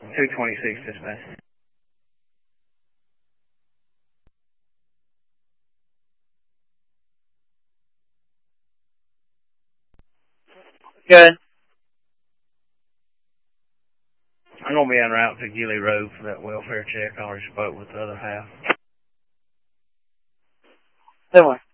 226 dispatch. Good. I'm going to be en route to Gilly Road for that welfare check. I already spoke with the other half. Good one.